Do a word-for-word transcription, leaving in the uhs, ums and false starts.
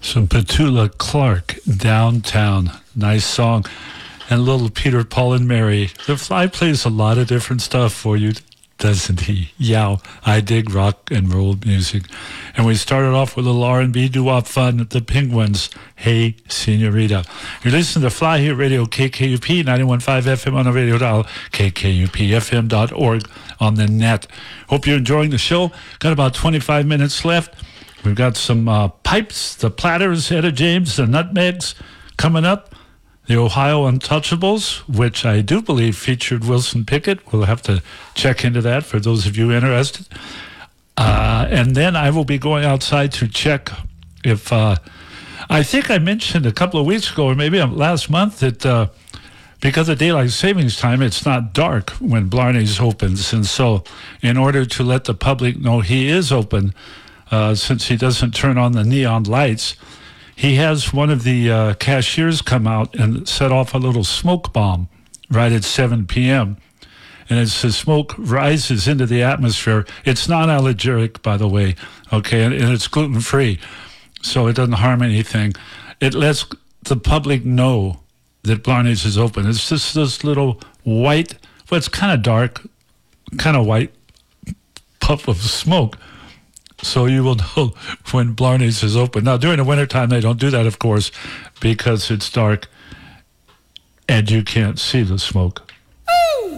Some Petula Clark, Downtown. Nice song. And little Peter, Paul, and Mary. The Fly plays a lot of different stuff for you, doesn't he? Yow. I dig rock and roll music. And we started off with a little R and B doo-wop fun at the Penguins. Hey, Senorita. You're listening to Fly Here Radio, K K U P, ninety-one point five F M on the radio dial, K K U P F M dot org on the net. Hope you're enjoying the show. Got about twenty-five minutes left. We've got some uh, pipes, the platters, Etta James, the nutmegs coming up. The Ohio Untouchables, which I do believe featured Wilson Pickett. We'll have to check into that for those of you interested. Uh, and then I will be going outside to check if... Uh, I think I mentioned a couple of weeks ago, or maybe last month, that uh, because of daylight savings time, it's not dark when Blarney's opens. And so in order to let the public know he is open, uh, since he doesn't turn on the neon lights, he has one of the uh, cashiers come out and set off a little smoke bomb right at seven p.m. And as the smoke rises into the atmosphere, it's non-allergenic, by the way, okay, and, and it's gluten-free, so it doesn't harm anything. It lets the public know that Blarney's is open. It's just this little white, well, it's kind of dark, kind of white puff of smoke. So you will know when Blarney's is open. Now, during the wintertime, they don't do that, of course, because it's dark and you can't see the smoke.